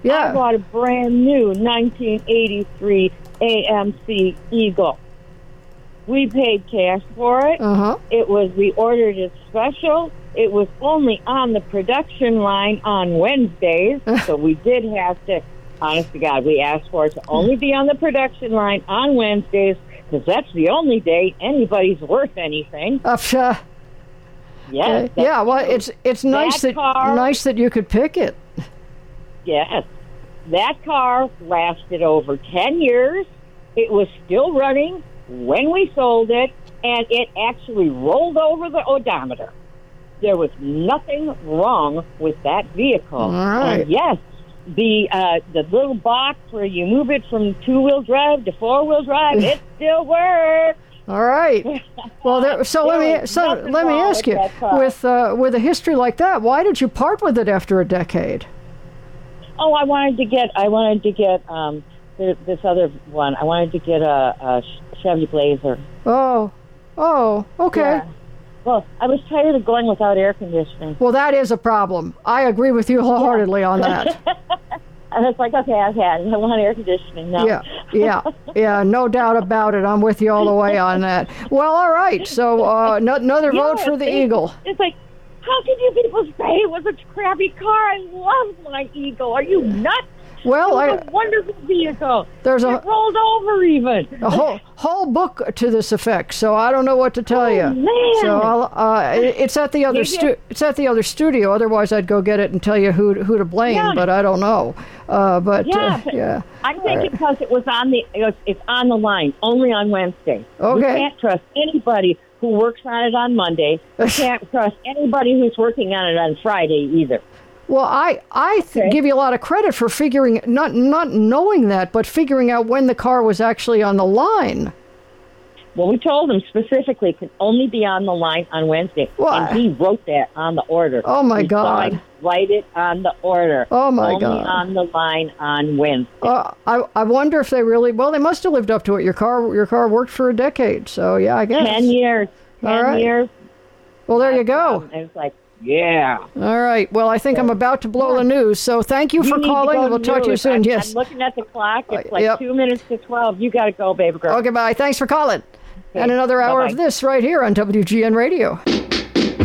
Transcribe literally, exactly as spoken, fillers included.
Yeah. I bought a brand new nineteen eighty-three A M C Eagle. We paid cash for it. Uh-huh. It was, we ordered it special. It was only on the production line on Wednesdays, so we did have to, honest to God, we asked for it to only be on the production line on Wednesdays, because that's the only day anybody's worth anything. Uh, uh, Yes. uh, yeah, well, it's it's nice that, car- nice that you could pick it. Yes. That car lasted over ten years. It was still running when we sold it, and it actually rolled over the odometer. There was nothing wrong with that vehicle. All right. And yes, the uh, the little box where you move it from two-wheel drive to four-wheel drive, it still works. All right. Well, there, so let me so let me ask you, with uh, with a history like that, why did you part with it after a decade? Oh, I wanted to get I wanted to get um, th- this other one. I wanted to get a, a Chevy Blazer. Oh, oh, okay. Yeah. Well, I was tired of going without air conditioning. Well, that is a problem. I agree with you wholeheartedly on that. I was like, okay, I've had it. I want air conditioning now. Yeah, yeah, yeah, no doubt about it. I'm with you all the way on that. Well, all right. So uh, no, another Yeah, vote for the it's, Eagle. It's like, how can you people say it was a crappy car? I love my Eagle. Are you nuts? Well, it I, was a wonderful vehicle. There's it a- rolled over even. a whole whole book to this effect, so I don't know what to tell Oh, you. man. So I'll, uh, it- it's at the other Maybe stu- it's at the other studio. Otherwise, I'd go get it and tell you who who to blame. Yeah. But I don't know. Uh, but Yeah, uh, but yeah. I'm All thinking right. because it was on the it was, it's on the line only on Wednesday. Okay. We can't trust anybody who works on it on Monday. We can't trust anybody who's working on it on Friday either. Well, I I th- Okay. give you a lot of credit for figuring not not knowing that, but figuring out when the car was actually on the line. Well, we told him specifically it could only be on the line on Wednesday, Why? and he wrote that on the order. Oh, my He God. signed, Write it on the order. Oh, my only God. on the line on Wednesday. Uh, I I wonder if they really well they must have lived up to it. Your car your car worked for a decade, so yeah, I guess. Ten years. Ten All right. years. Well, there you go. Um, and it's like, yeah. All right. Well, I think I'm about to blow the news, so thank you for need to calling. go We'll to talk to you news. soon. I'm, Yes. I'm looking at the clock. It's Uh, like yep. two minutes to twelve. You got to go, baby girl. Okay, bye. Thanks for calling. Okay, And another hour bye-bye. of this right here on W G N Radio.